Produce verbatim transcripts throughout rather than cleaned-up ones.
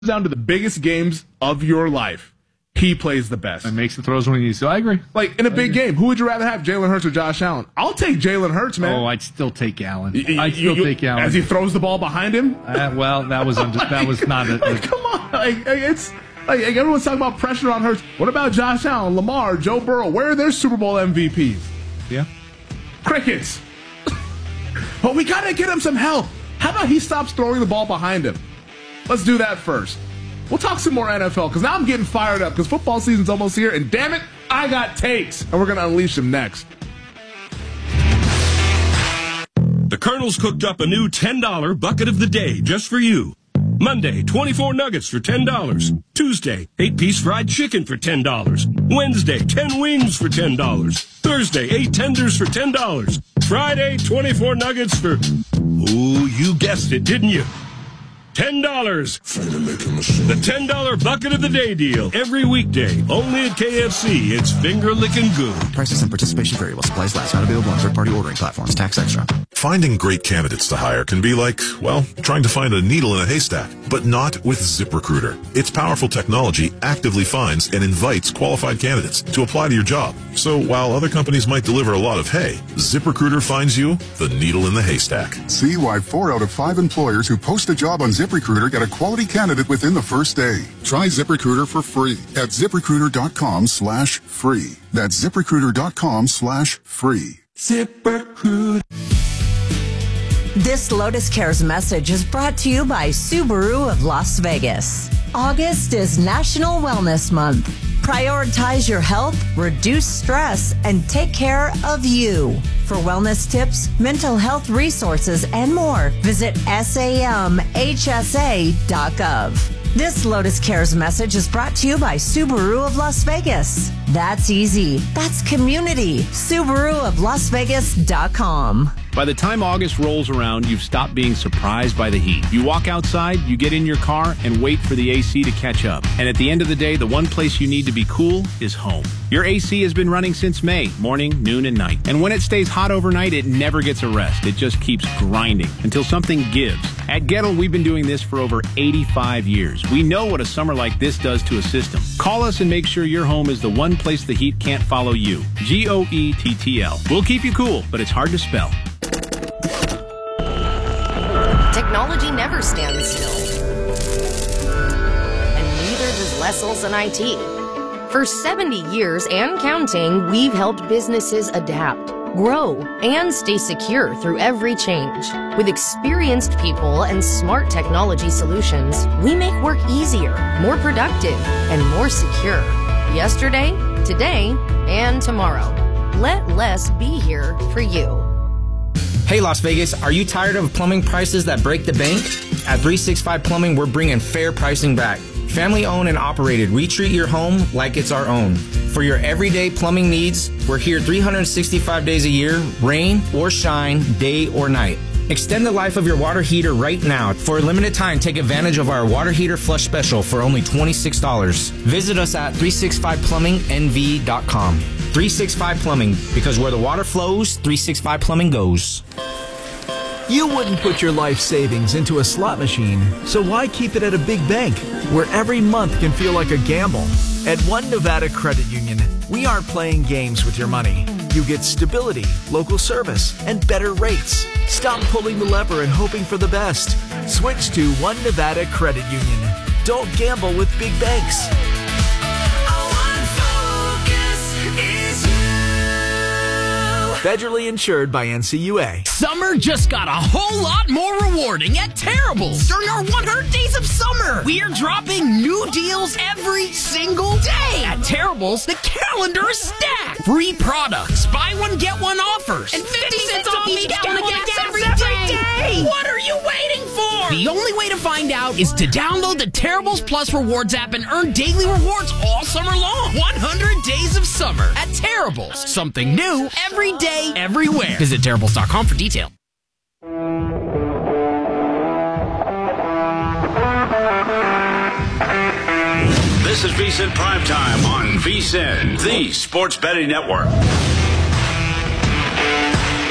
down to the biggest games of your life, he plays the best. And makes the throws when he needs to. I agree. Like, in a big game, who would you rather have, Jalen Hurts or Josh Allen? I'll take Jalen Hurts, man. Oh, I'd still take Allen. Y- I'd still you, take Allen. As he throws the ball behind him? Uh, well, that was under, that was not a... Like, come on. Like, it's... Like, everyone's talking about pressure on Hurts. What about Josh Allen, Lamar, Joe Burrow? Where are their Super Bowl M V Ps? Yeah. Crickets. But we got to get him some help. How about he stops throwing the ball behind him? Let's do that first. We'll talk some more N F L, because now I'm getting fired up, because football season's almost here, and damn it, I got takes, and we're going to unleash them next. The Colonel's cooked up a new ten dollar bucket of the day just for you. Monday, twenty-four nuggets for ten dollars. Tuesday, eight-piece fried chicken for ten dollars. Wednesday, ten wings for ten dollars. Thursday, eight tenders for ten dollars. Friday, twenty-four nuggets for... Ooh, you guessed it, didn't you? ten dollars. The ten dollar bucket of the day deal. Every weekday. Only at K F C. It's finger-licking good. Prices and participation vary while supplies last. Not available on third-party ordering platforms. Tax extra. Finding great candidates to hire can be like, well, trying to find a needle in a haystack. But not with ZipRecruiter. Its powerful technology actively finds and invites qualified candidates to apply to your job. So while other companies might deliver a lot of hay, ZipRecruiter finds you the needle in the haystack. See why four out of five employers who post a job on ZipRecruiter get a quality candidate within the first day. Try ZipRecruiter for free at ZipRecruiter.com slash free. That's ZipRecruiter.com slash free. ZipRecruiter. This Lotus Cares message is brought to you by Subaru of Las Vegas. August is National Wellness Month. Prioritize your health, reduce stress, and take care of you. For wellness tips, mental health resources, and more, visit S A M H S A dot gov. This Lotus Cares message is brought to you by Subaru of Las Vegas. That's easy. That's community. Subaru of Las Vegas dot com. By the time August rolls around, you've stopped being surprised by the heat. You walk outside, you get in your car, and wait for the A C to catch up. And at the end of the day, the one place you need to be cool is home. Your A C has been running since May, morning, noon, and night. And when it stays hot overnight, it never gets a rest. It just keeps grinding until something gives. At Gettle, we've been doing this for over eighty-five years. We know what a summer like this does to a system. Call us and make sure your home is the one place the heat can't follow you. G O E T T L. We'll keep you cool, but it's hard to spell. Technology never stands still. And neither does Lessel's and I T. For seventy years and counting, we've helped businesses adapt, grow, and stay secure through every change. With experienced people and smart technology solutions, we make work easier, more productive, and more secure. Yesterday, today, and tomorrow. Let Les be here for you. Hey Las Vegas, are you tired of plumbing prices that break the bank? At three sixty-five Plumbing, we're bringing fair pricing back. Family owned and operated, we treat your home like it's our own. For your everyday plumbing needs, we're here three hundred sixty-five days a year, rain or shine, day or night. Extend the life of your water heater right now. For a limited time, take advantage of our water heater flush special for only twenty-six dollars. Visit us at three sixty-five plumbing N V dot com. three sixty-five Plumbing, because where the water flows, three sixty-five Plumbing goes. You wouldn't put your life savings into a slot machine, so why keep it at a big bank where every month can feel like a gamble? At One Nevada Credit Union, we aren't playing games with your money. You get stability, local service, and better rates. Stop pulling the lever and hoping for the best. Switch to One Nevada Credit Union. Don't gamble with big banks. Federally insured by N C U A. Summer just got a whole lot more rewarding at Terrible's. During our one hundred days of summer, we are dropping new deals every single day. At Terrible's, the calendar is stacked. Free products, buy one, get one offers, and fifty cents off each gallon of gas every day. What are you waiting for? The only way to find out is to download the Terrible's Plus Rewards app and earn daily rewards all summer long. one hundred days of summer at Terrible's. Something new every day. Everywhere. Visit Terrible's dot com for detail. This is VSiN Primetime on VSiN, the Sports Betting Network.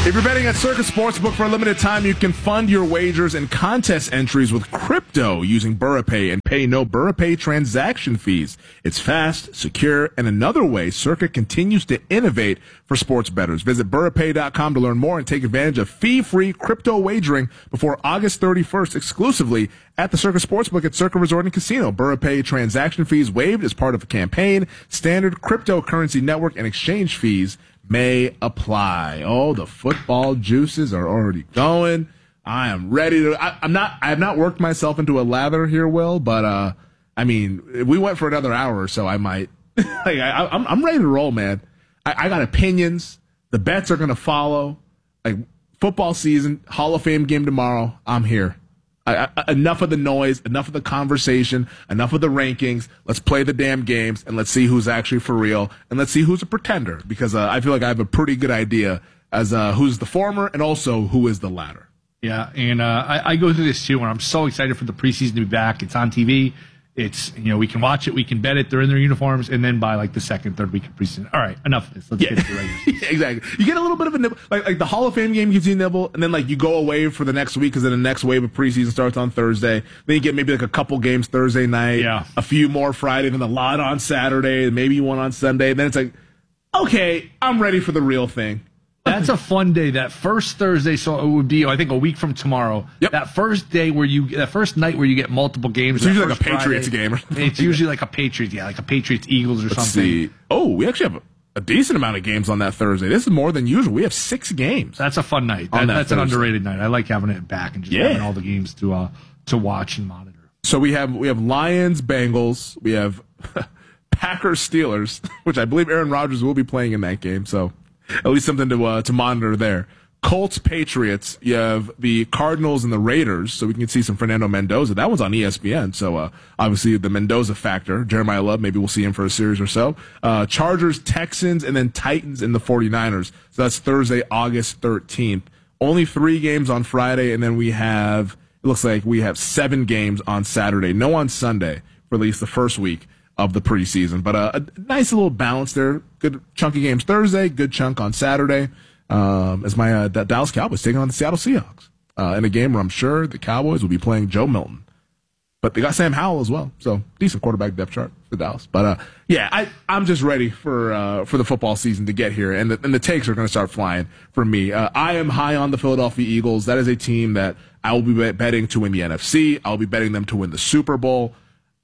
If you're betting at Circus Sportsbook for a limited time, you can fund your wagers and contest entries with crypto using BurraPay and pay no BurraPay transaction fees. It's fast, secure, and another way Circa continues to innovate for sports bettors. Visit Burrapay dot com to learn more and take advantage of fee-free crypto wagering before August thirty-first exclusively at the Circa Sportsbook at Circa Resort and Casino. BurraPay transaction fees waived as part of a campaign. Standard cryptocurrency network and exchange fees may apply. Oh, the football juices are already going. I am ready to. I, I'm not. I have not worked myself into a lather here, Will. But uh, I mean, if we went for another hour or so, I might. like, I, I'm, I'm ready to roll, man. I, I got opinions. The bets are going to follow. Like football season, Hall of Fame game tomorrow. I'm here. I, I, enough of the noise, enough of the conversation, enough of the rankings. Let's play the damn games and let's see who's actually for real and let's see who's a pretender because uh, I feel like I have a pretty good idea as uh, who's the former and also who is the latter. Yeah, and uh, I, I go through this too, and I'm so excited for the preseason to be back. It's on T V. It's, you know, we can watch it, we can bet it. They're in their uniforms, and then by like the second, third week of preseason. All right, enough of this. Let's yeah. get to the regular season. Exactly. You get a little bit of a nibble. Like, like the Hall of Fame game gives you a nibble, and then like you go away for the next week because then the next wave of preseason starts on Thursday. Then you get maybe like a couple games Thursday night, yeah. a few more Friday, then a lot on Saturday, maybe one on Sunday. Then it's like, okay, I'm ready for the real thing. That's a fun day. That first Thursday, so it would be, I think, a week from tomorrow. Yep. That first day where you, that first night where you get multiple games. It's usually like a Patriots Friday, game. Or it's usually like a Patriots, yeah, like a Patriots Eagles or Let's something. See. Oh, we actually have a, a decent amount of games on that Thursday. This is more than usual. We have six games. That's a fun night. On That, that that's an Thursday. underrated night. I like having it back and just Yeah. having all the games to uh, to watch and monitor. So we have we have Lions, Bengals. We have Packers, Steelers, which I believe Aaron Rodgers will be playing in that game. So at least something to uh, to monitor there. Colts, Patriots. You have the Cardinals and the Raiders. So we can see some Fernando Mendoza. That one's on E S P N. So uh, obviously the Mendoza factor. Jeremiah Love, maybe we'll see him for a series or so. Uh, Chargers, Texans, and then Titans and the 49ers. So that's Thursday, August thirteenth. Only three games on Friday, and then we have, it looks like we have seven games on Saturday. No on Sunday for at least the first week of the preseason. But uh, a nice little balance there. Good chunky games Thursday, good chunk on Saturday. Um, as my uh, Dallas Cowboys taking on the Seattle Seahawks uh, in a game where I'm sure the Cowboys will be playing Joe Milton. But they got Sam Howell as well, so decent quarterback depth chart for Dallas. But uh, yeah, I, I'm just ready for uh, for the football season to get here, and the, and the takes are going to start flying for me. Uh, I am high on the Philadelphia Eagles. That is a team that I will be betting to win the N F C. I'll be betting them to win the Super Bowl.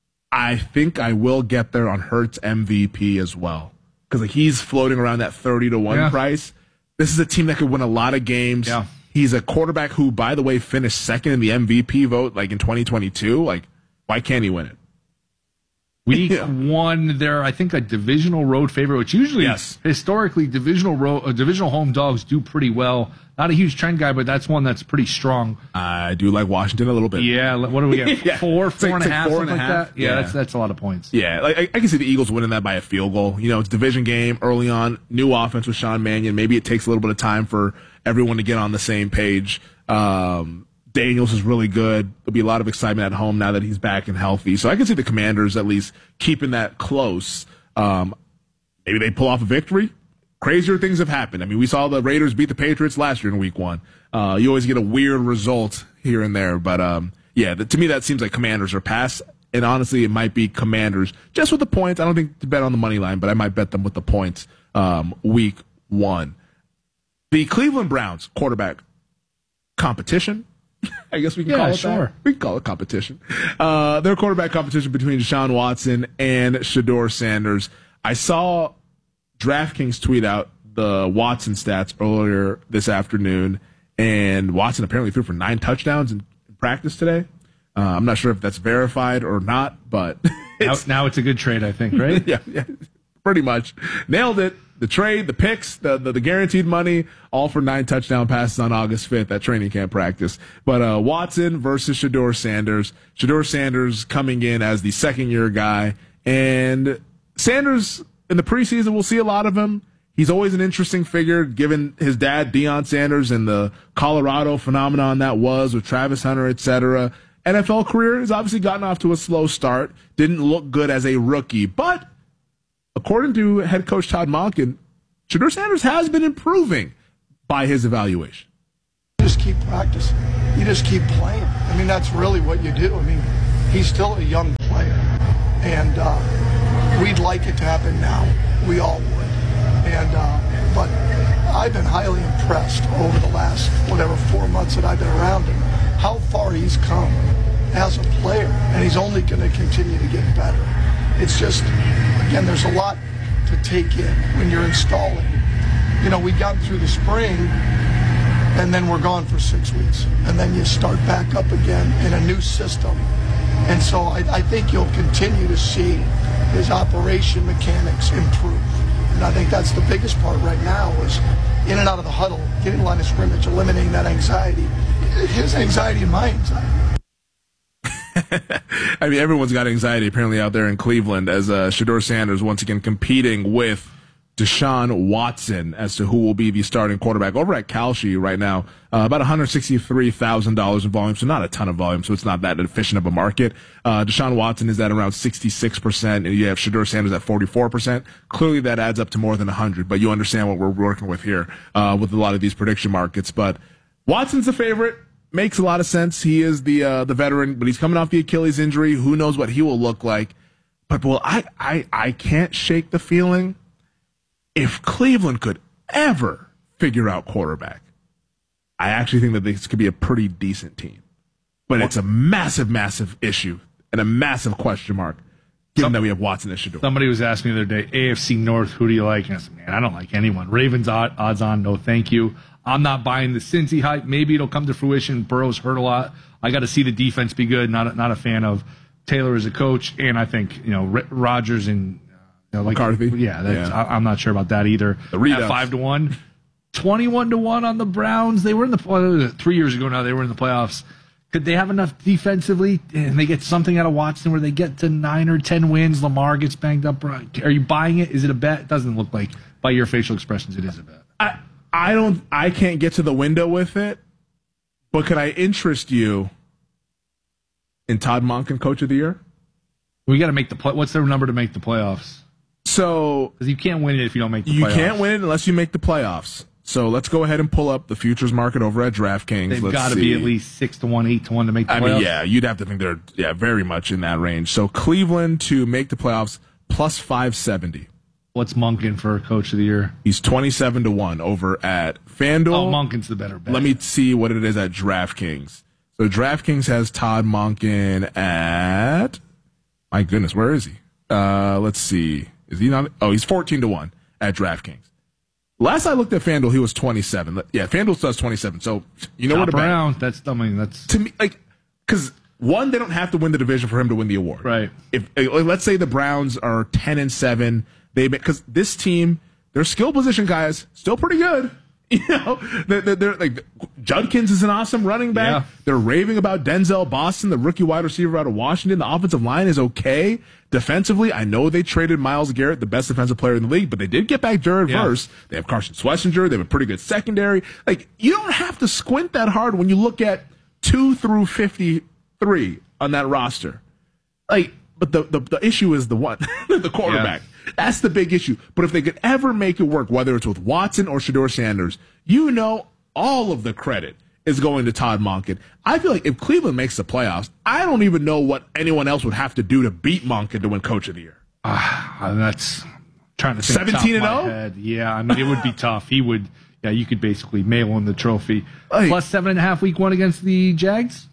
I think I will get there on Hurts M V P as well because like, he's floating around that thirty to one Yeah. price. This is a team that could win a lot of games. Yeah. He's a quarterback who, by the way, finished second in the M V P vote like in twenty twenty-two. Like, why can't he win it? Week Yeah. one, they're, I think, a divisional road favorite, which usually, Yes. historically, divisional road, uh, divisional home dogs do pretty well. Not a huge trend guy, but that's one that's pretty strong. I do like Washington a little bit. Yeah, what do we get? Yeah. Four, It's four like- and it's a like half, four and something a like half. that. Yeah, Yeah. that's that's a lot of points. Yeah, like I, I can see the Eagles winning that by a field goal. You know, it's a division game early on, new offense with Sean Mannion. Maybe it takes a little bit of time for everyone to get on the same page. Um, Daniels is really good. There'll be a lot of excitement at home now that he's back and healthy. So I can see the Commanders at least keeping that close. Um, maybe they pull off a victory. Crazier things have happened. I mean, we saw the Raiders beat the Patriots last year in week one. Uh, you always get a weird result here and there. But, um, yeah, the, to me, that seems like Commanders are past. And honestly, it might be Commanders just with the points. I don't think to bet on the money line, but I might bet them with the points um, week one. The Cleveland Browns quarterback competition. I guess we can Yeah, call it sure. that. We can call it competition. Uh, their quarterback competition between Deshaun Watson and Shedeur Sanders. I saw DraftKings tweet out the Watson stats earlier this afternoon, and Watson apparently threw for nine touchdowns in, in practice today. Uh, I'm not sure if that's verified or not, but Now, now it's a good trade, I think, right? yeah, yeah, pretty much nailed it. The trade, the picks, the, the the guaranteed money, all for nine touchdown passes on August fifth at training camp practice. But uh, Watson versus Shedeur Sanders. Shedeur Sanders coming in as the second year guy, and Sanders in the preseason we'll see a lot of him. He's always an interesting figure, given his dad Deion Sanders and the Colorado phenomenon that was with Travis Hunter, et cetera. N F L career has obviously gotten off to a slow start. Didn't look good as a rookie, but according to head coach Todd Monken, Shedeur Sanders has been improving. by his evaluation? You just keep practicing. You just keep playing. I mean, that's really what you do. I mean, he's still a young player, and uh, we'd like it to happen now. We all would. And uh, but I've been highly impressed over the last whatever four months that I've been around him, how far he's come as a player, and he's only going to continue to get better. It's just, again, there's a lot to take in when you're installing. You know, we got through the spring, and then we're gone for six weeks, and then you start back up again in a new system. And so I, I think you'll continue to see his operation mechanics improve. And I think that's the biggest part right now is in and out of the huddle, getting line of scrimmage, eliminating that anxiety. His anxiety and my anxiety. I mean, everyone's got anxiety apparently out there in Cleveland as uh, Shedeur Sanders once again competing with Deshaun Watson as to who will be the starting quarterback. Over at Kalshi right now, uh, about one hundred sixty-three thousand dollars in volume, so not a ton of volume, so it's not that efficient of a market. Uh, Deshaun Watson is at around sixty-six percent, and you have Shedeur Sanders at forty-four percent. Clearly that adds up to more than one hundred, but you understand what we're working with here uh, with a lot of these prediction markets. But Watson's the favorite. Makes a lot of sense. He is the uh, the veteran, but he's coming off the Achilles injury. Who knows what he will look like? But, well, I, I, I can't shake the feeling if Cleveland could ever figure out quarterback, I actually think that this could be a pretty decent team. But it's a massive, massive issue and a massive question mark, given Some, that we have Watson and Shedeur. Somebody was asking me the other day, A F C North, who do you like? And I said, man, I don't like anyone. Ravens odds on, no thank you. I'm not buying the Cincy hype. Maybe it'll come to fruition. Burrow's hurt a lot. I got to see the defense be good. Not a, not a fan of Taylor as a coach. And I think, you know, Rodgers and you know, like, McCarthy. Yeah, that's, yeah. I, I'm not sure about that either. The readouts. At five to one, twenty-one to one on the Browns. They were in the uh, three years ago now. They were in the playoffs. Could they have enough defensively and they get something out of Watson where they get to nine or ten wins? Lamar gets banged up. Are you buying it? Is it a bet? It doesn't look like by your facial expressions it is a bet. I I don't. I can't get to the window with it. But could I interest you in Todd Monken, Coach of the Year? We got to make the play. What's their number to make the playoffs? So because you can't win it if you don't make the you playoffs. You can't win it unless you make the playoffs. So let's go ahead and pull up the futures market over at DraftKings. They've got to be at least six to one, eight to one to make the I playoffs. I mean, yeah, you'd have to think they're yeah very much in that range. So Cleveland to make the playoffs plus five seventy. What's Monken for Coach of the Year? He's twenty-seven to one over at FanDuel. Oh, Monken's the better bet. Let me see what it is at DraftKings. So DraftKings has Todd Monken at, my goodness, where is he? Uh, let's see. Is he not? Oh, he's fourteen to one at DraftKings. Last I looked at FanDuel, he was twenty-seven. Yeah, FanDuel does twenty-seven. So you know Top what about round. That's I mean that's to me like because one, they don't have to win the division for him to win the award. Right. If let's say the Browns are ten and seven, they because this team, their skill position guys still pretty good. You know, they're, they're, they're like Judkins is an awesome running back. Yeah. They're raving about Denzel Boston, the rookie wide receiver out of Washington. The offensive line is okay. Defensively, I know they traded Myles Garrett, the best defensive player in the league, but they did get back Jared yeah. Verse. They have Carson Schlesinger. They have a pretty good secondary. Like, you don't have to squint that hard when you look at two through fifty-three on that roster. Like, but the, the, the issue is the one, the quarterback. Yeah. That's the big issue. But if they could ever make it work, whether it's with Watson or Shedeur Sanders, you know all of the credit is going to Todd Monken. I feel like if Cleveland makes the playoffs, I don't even know what anyone else would have to do to beat Monken to win Coach of the Year. Uh, that's trying to think seventeen and oh? Yeah, I mean, it would be tough. He would, yeah, you could basically mail him the trophy. Like, Plus seven and a half week one against the Jags?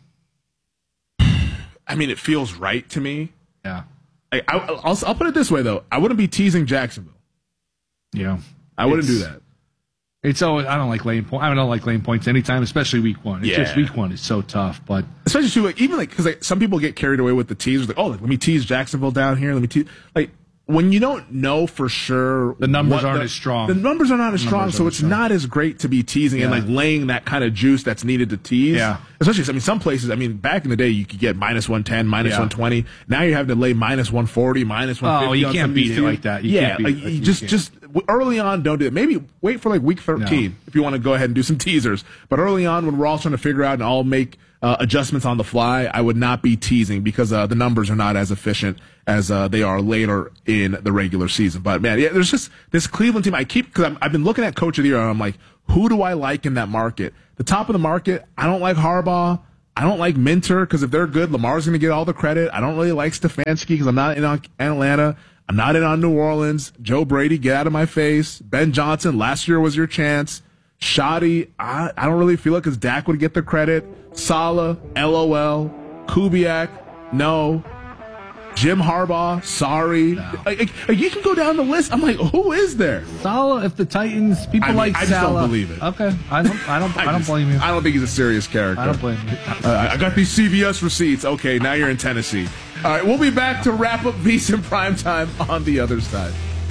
I mean, it feels right to me. Yeah. I, I, I'll, I'll put it this way, though. I wouldn't be teasing Jacksonville. Yeah. I wouldn't it's, do that. It's always, I don't like laying points. I don't like laying points anytime, especially week one. It's yeah. just week one is so tough. But especially too, like even like because like, some people get carried away with the teasers. Like, oh, like, let me tease Jacksonville down here. Let me tease. Like when you don't know for sure, the numbers aren't the, as strong. The numbers are not as strong, so it's strong. not as great to be teasing yeah. and like laying that kind of juice that's needed to tease. Yeah. Especially, I mean, some places. I mean, back in the day, you could get minus one ten, minus yeah. one twenty. Now you're having to lay minus one forty, minus one fifty. Oh, you can't beat it like that. You yeah, can't beat like, it like you just you just early on, don't do it. Maybe wait for like week thirteen no. if you want to go ahead and do some teasers. But early on, when we're all trying to figure out and all make uh, adjustments on the fly, I would not be teasing because uh, the numbers are not as efficient as uh, they are later in the regular season. But man, yeah, there's just this Cleveland team. I keep because I've been looking at Coach of the Year and I'm like, who do I like in that market? The top of the market, I don't like Harbaugh. I don't like Minter because if they're good, Lamar's going to get all the credit. I don't really like Stefanski because I'm not in on Atlanta. I'm not in on New Orleans. Joe Brady, get out of my face. Ben Johnson, last year was your chance. Shoddy, I, I don't really feel like because Dak would get the credit. Saleh, LOL. Kubiak, no. Jim Harbaugh, sorry. No. Like, like, you can go down the list. I'm like, who is there? Saleh, if the Titans, people I mean, like I just Saleh. don't believe it. Okay, I don't, I don't, I, I don't just, blame you. I don't think he's a serious character. I don't blame you. Uh, I got these C V S receipts. Okay, now you're in Tennessee. All right, we'll be back to wrap up VSiN Primetime on the other side.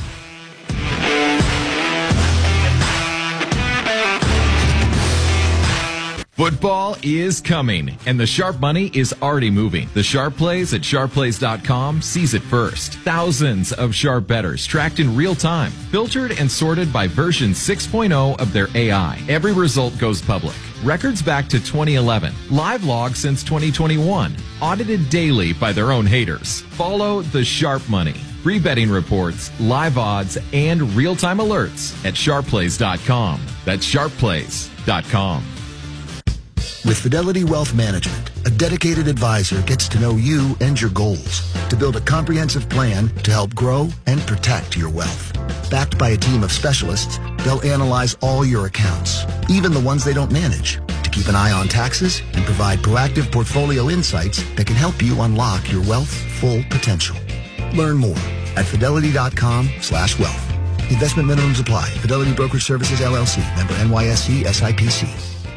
Football is coming, and the Sharp money is already moving. The Sharp Plays at sharp plays dot com sees it first. Thousands of Sharp bettors tracked in real time, filtered and sorted by version six point oh of their A I. Every result goes public. Records back to twenty eleven. Live log since twenty twenty-one. Audited daily by their own haters. Follow the Sharp money. Free betting reports, live odds, and real-time alerts at sharp plays dot com. That's sharp plays dot com. With Fidelity Wealth Management, a dedicated advisor gets to know you and your goals to build a comprehensive plan to help grow and protect your wealth. Backed by a team of specialists, they'll analyze all your accounts, even the ones they don't manage, to keep an eye on taxes and provide proactive portfolio insights that can help you unlock your wealth's full potential. Learn more at fidelity.com slash wealth. Investment minimums apply. Fidelity Brokerage Services, L L C. Member N Y S E S I P C.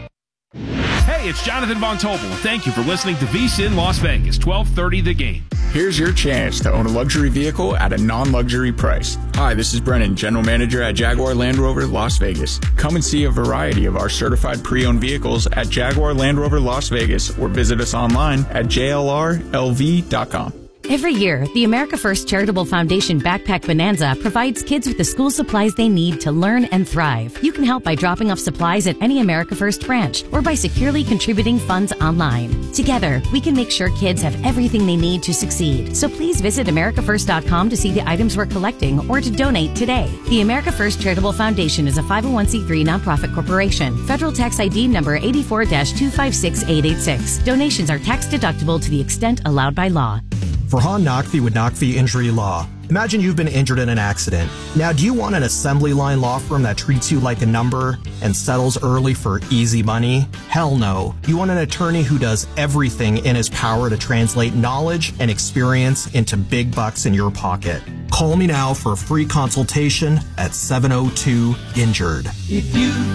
Hey, it's Jonathan Von Tobel. Thank you for listening to VSiN Las Vegas, twelve thirty The Game. Here's your chance to own a luxury vehicle at a non-luxury price. Hi, this is Brennan, General Manager at Jaguar Land Rover Las Vegas. Come and see a variety of our certified pre-owned vehicles at Jaguar Land Rover Las Vegas or visit us online at j l r l v dot com. Every year, the America First Charitable Foundation Backpack Bonanza provides kids with the school supplies they need to learn and thrive. You can help by dropping off supplies at any America First branch or by securely contributing funds online. Together, we can make sure kids have everything they need to succeed. So please visit america first dot com to see the items we're collecting or to donate today. The America First Charitable Foundation is a five oh one c three nonprofit corporation. Federal tax I D number eight four two five six eight eight six. Donations are tax deductible to the extent allowed by law. Farhan Naqvi with Naqvi Injury Law. Imagine you've been injured in an accident. Now, do you want an assembly line law firm that treats you like a number and settles early for easy money? Hell no. You want an attorney who does everything in his power to translate knowledge and experience into big bucks in your pocket. Call me now for a free consultation at seven oh two injured. If you